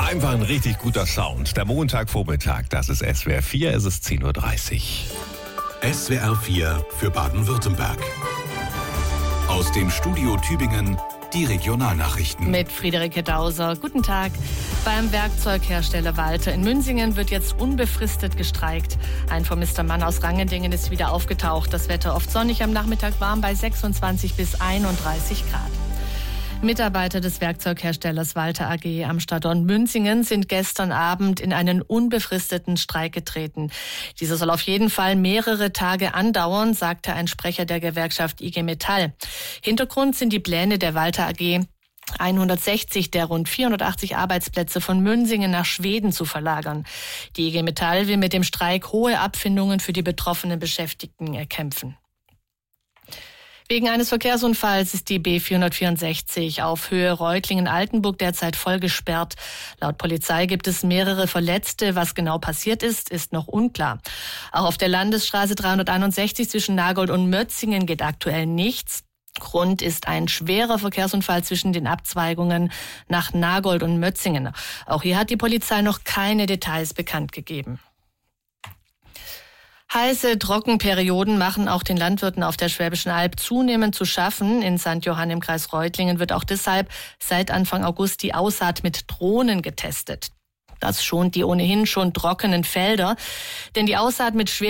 Einfach ein richtig guter Sound. Der Montagvormittag, das ist SWR 4, es ist 10.30 Uhr. SWR 4 für Baden-Württemberg. Aus dem Studio Tübingen die Regionalnachrichten. Mit Friederike Dauser. Guten Tag. Beim Werkzeughersteller Walter in Münsingen wird jetzt unbefristet gestreikt. Ein vermisster Mann aus Rangendingen ist wieder aufgetaucht. Das Wetter oft sonnig, am Nachmittag warm bei 26 bis 31 Grad. Mitarbeiter des Werkzeugherstellers Walter AG am Standort Münsingen sind gestern Abend in einen unbefristeten Streik getreten. Dieser soll auf jeden Fall mehrere Tage andauern, sagte ein Sprecher der Gewerkschaft IG Metall. Hintergrund sind die Pläne der Walter AG, 160 der rund 480 Arbeitsplätze von Münsingen nach Schweden zu verlagern. Die IG Metall will mit dem Streik hohe Abfindungen für die betroffenen Beschäftigten erkämpfen. Wegen eines Verkehrsunfalls ist die B464 auf Höhe Reutlingen-Altenburg derzeit voll gesperrt. Laut Polizei gibt es mehrere Verletzte. Was genau passiert ist, ist noch unklar. Auch auf der Landesstraße 361 zwischen Nagold und Mötzingen geht aktuell nichts. Grund ist ein schwerer Verkehrsunfall zwischen den Abzweigungen nach Nagold und Mötzingen. Auch hier hat die Polizei noch keine Details bekannt gegeben. Heiße Trockenperioden machen auch den Landwirten auf der Schwäbischen Alb zunehmend zu schaffen. In St. Johann im Kreis Reutlingen wird auch deshalb seit Anfang August die Aussaat mit Drohnen getestet. Das schont die ohnehin schon trockenen Felder, denn die Aussaat mit